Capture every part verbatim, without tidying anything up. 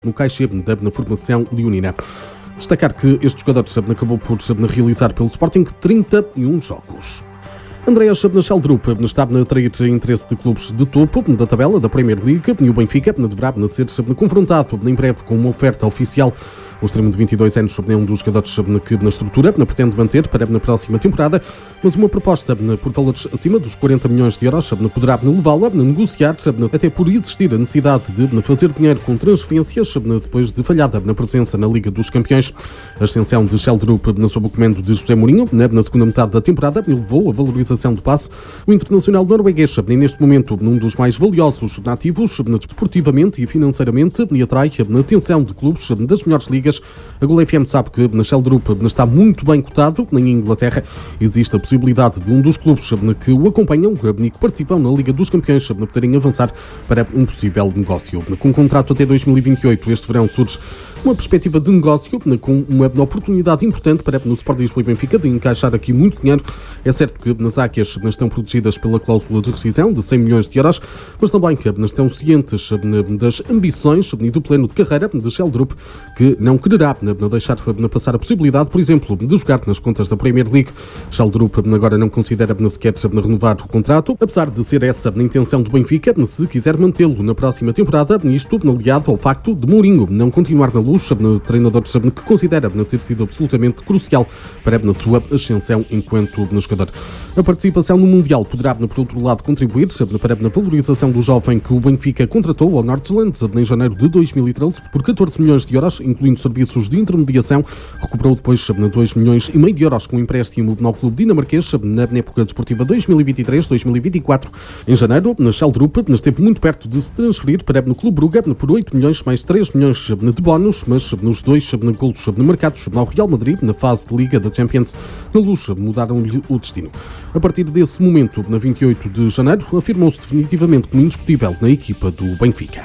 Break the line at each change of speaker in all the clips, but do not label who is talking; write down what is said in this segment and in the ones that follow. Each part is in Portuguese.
no Caixa da formação leonina. Destacar que este jogador acabou por realizar pelo Sporting trinta e um jogos. Andreas Sheldrup está a atrair interesse de clubes de topo da tabela da Premier League e o Benfica deverá ser confrontado em breve com uma oferta oficial. O extremo de vinte e dois anos é um dos jogadores que na estrutura pretende manter para na próxima temporada, mas uma proposta por valores acima dos quarenta milhões de euros poderá levá-lo a negociar, até por existir a necessidade de fazer dinheiro com transferências depois de falhada na presença na Liga dos Campeões. A ascensão de Sheldrup sob o comando de José Mourinho na segunda metade da temporada levou a valorização do passe. O internacional norueguês é neste momento um dos mais valiosos nativos desportivamente e financeiramente e atrai a atenção de clubes das melhores ligas. A Gol F M sabe que Sheldrup está muito bem cotado na Inglaterra. Existe a possibilidade de um dos clubes que o acompanham e que participam na Liga dos Campeões poderem avançar para um possível negócio. Com um contrato até dois mil e vinte e oito, este verão surge uma perspectiva de negócio com uma oportunidade importante para no Sport Lisboa e Benfica de encaixar aqui muito dinheiro. É certo que nas águias estão protegidas pela cláusula de rescisão de cem milhões de euros, mas também que estão cientes das ambições e do plano de carreira de Sheldrup, que não quererá deixar passar a possibilidade, por exemplo, de jogar nas contas da Premier League. Sheldrup agora não considera sequer renovar o contrato, apesar de ser essa a intenção do Benfica, se quiser mantê-lo na próxima temporada, isto aliado ao facto de Mourinho não continuar na luz, treinador que considera ter sido absolutamente crucial para a sua ascensão enquanto jogador. A participação no Mundial poderá, por outro lado, contribuir para a valorização do jovem que o Benfica contratou ao Nordsjælland em janeiro de dois mil e treze por catorze milhões de euros, incluindo serviços de intermediação. Recuperou depois dois milhões e meio de euros com um empréstimo no clube dinamarquês na época desportiva dois mil e vinte e três dois mil e vinte e quatro. Em janeiro, Sheldrup esteve muito perto de se transferir para o Clube Brugge por oito milhões mais três milhões de bónus, mas nos dois golos marcados ao Real Madrid na fase de Liga da Champions, na Luz, mudaram-lhe o destino. A partir desse momento, na vinte e oito de janeiro, afirmou-se definitivamente como indiscutível na equipa do Benfica.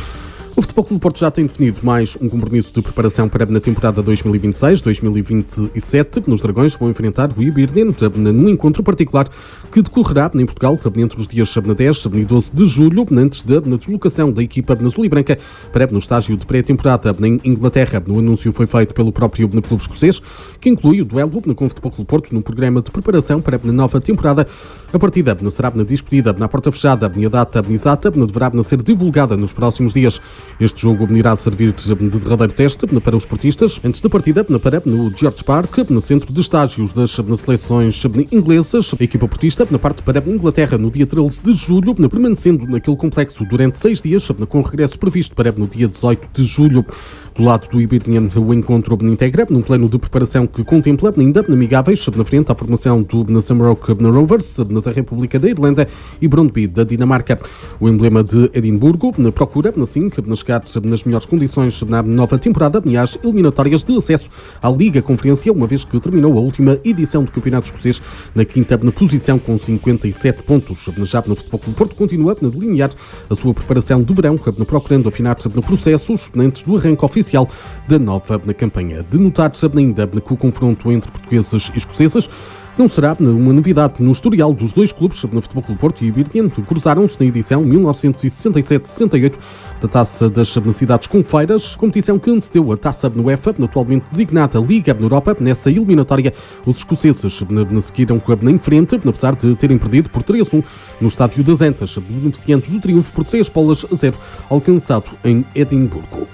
O Futebol Clube do Porto já tem definido mais um compromisso de preparação para na temporada dois mil e vinte e seis dois mil e vinte e sete. Nos Dragões vão enfrentar o Hibernian num encontro particular que decorrerá em Portugal entre os dias dez e doze de julho, antes da deslocação da equipa azul e branca para no estágio de pré-temporada em Inglaterra. O anúncio foi feito pelo próprio clube escocês, que inclui o duelo com o Futebol Clube do Porto num programa de preparação para a nova temporada. A partida será discutida na porta fechada e a data exata deverá ser divulgada nos próximos dias. Este jogo irá servir de derradeiro teste para os esportistas antes da partida para no George Park, no centro de estágios das seleções inglesas. A equipa portista na parte para a Inglaterra no dia treze de julho, permanecendo naquele complexo durante seis dias, com regresso previsto para no dia dezoito de julho. Do lado do Hibernian, o encontro integra num plano de preparação que contempla ainda amigáveis na frente à formação do Shamrock Rovers da República da Irlanda e Brøndby da Dinamarca. O emblema de Edimburgo procura, assim, chegar nas melhores condições na nova temporada e às eliminatórias de acesso à Liga Conferência, uma vez que terminou a última edição do Campeonato Escocês na quinta posição com cinquenta e sete pontos. Já no Futebol Clube do Porto continua a delinear a sua preparação de verão, procurando afinar processos antes do arranque oficial da nova campanha. De notar ainda que o confronto entre portugueses e escoceses não será uma novidade no historial dos dois clubes. No Futebol Clube do Porto e Hibernian cruzaram-se na edição mil novecentos e sessenta e sete sessenta e oito da Taça das Cidades Confeiras, competição que antecedeu a Taça UEFA, atualmente designada Liga Europa. Nessa eliminatória, os escoceses seguiram em frente, apesar de terem perdido por três a um no Estádio das Antas, beneficiando do triunfo por três bolas a zero, alcançado em Edimburgo.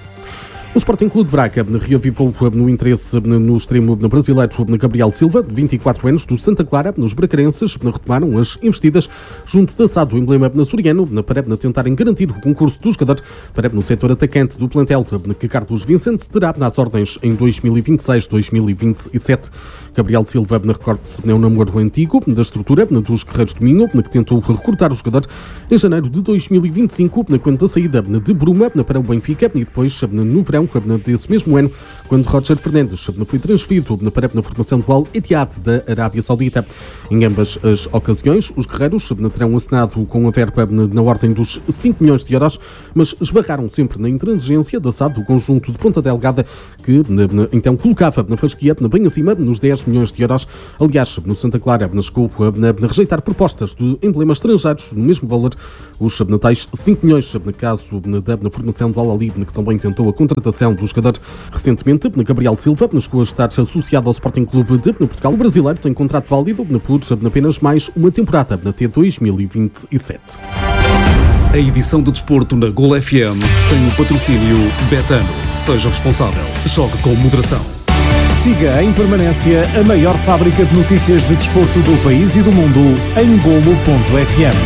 O Sporting Clube de Braga reavivou no interesse no extremo brasileiro Gabriel Silva, de vinte e quatro anos, do Santa Clara. Nos bracarenses retomaram as investidas junto da S A D, o emblema açoriano, para tentarem garantir o concurso do jogador para no setor atacante do plantel, que Carlos Vicente terá nas ordens em dois mil e vinte e seis dois mil e vinte e sete. Gabriel Silva, recorde-se, é um namoro antigo da estrutura dos Guerreiros do Minho, que tentou recrutar o jogador em janeiro de dois mil e vinte e cinco, quando a saída de Bruma para o Benfica e depois no verão setembro desse mesmo ano, quando Roger Fernandes foi transferido para a formação do Al-Ittihad da Arábia Saudita. Em ambas as ocasiões, os guerreiros terão assinado com a verba na ordem dos cinco milhões de euros, mas esbarraram sempre na intransigência da S A D, do conjunto de Ponta Delgada, que então colocava na fasquia bem acima nos dez milhões de euros. Aliás, no Santa Clara chegou a rejeitar propostas de emblemas estrangeiros no mesmo valor, os tais cinco milhões, no caso da formação do Al-Ahly, que também tentou a contratação do jogador recentemente. Gabriel Silva chegou a estar associado ao Sporting Clube de Portugal. O brasileiro tem contrato válido por apenas mais uma temporada até dois mil e vinte e sete.
A edição de desporto na Gol F M tem o patrocínio Betano. Seja responsável. Jogue com moderação.
Siga em permanência a maior fábrica de notícias de desporto do país e do mundo em golo ponto f m.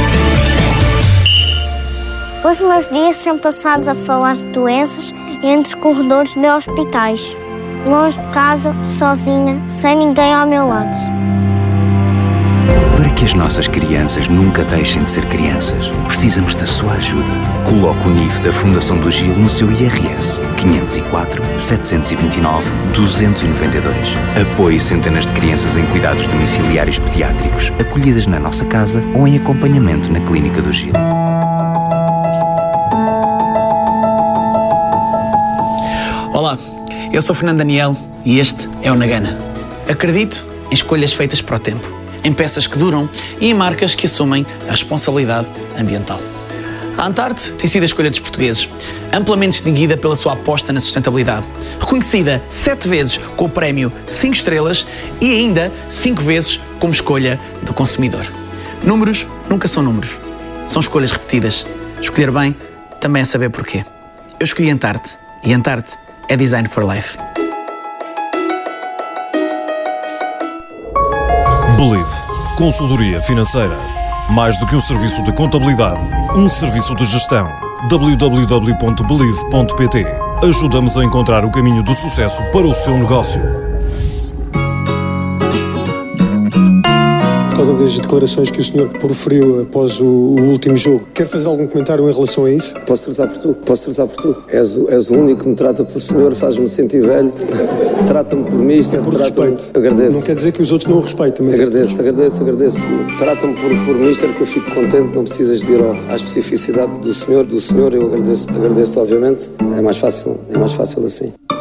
Os meus dias são passados a falar de doenças entre corredores de hospitais. Longe de casa, sozinha, sem ninguém ao meu lado.
Para que as nossas crianças nunca deixem de ser crianças, precisamos da sua ajuda. Coloque o N I F da Fundação do Gil no seu I R S quinhentos e quatro, setecentos e vinte e nove, duzentos e noventa e dois. Apoie centenas de crianças em cuidados domiciliários pediátricos, acolhidas na nossa casa ou em acompanhamento na Clínica do Gil.
Olá, eu sou Fernando Daniel e este é o Nagana. Acredito em escolhas feitas para o tempo, em peças que duram e em marcas que assumem a responsabilidade ambiental. A Antarte tem sido a escolha dos portugueses, amplamente distinguida pela sua aposta na sustentabilidade, reconhecida sete vezes com o prémio cinco estrelas e ainda cinco vezes como escolha do consumidor. Números nunca são números, são escolhas repetidas. Escolher bem também é saber porquê. Eu escolhi Antarte e Antarte é Design for Life.
Believe. Consultoria financeira. Mais do que um serviço de contabilidade, um serviço de gestão. w w w ponto believe ponto p t. Ajuda-nos a encontrar o caminho do sucesso para o seu negócio.
Por causa das declarações que o senhor proferiu após o, o último jogo, quer fazer algum comentário em relação a isso?
Posso tratar por tu, posso tratar por tu. És o, és o único que me trata por senhor, faz-me sentir velho, trata-me por mister,
é por
trata-me...
respeito.
Agradeço.
Não quer dizer que os outros não o respeitem, mas...
Agradeço, agradeço, agradeço. Trata-me por, por mister, que eu fico contente, não precisas de ir ao, à especificidade do senhor, do senhor, eu agradeço, agradeço-te, obviamente. É mais fácil, é mais fácil assim.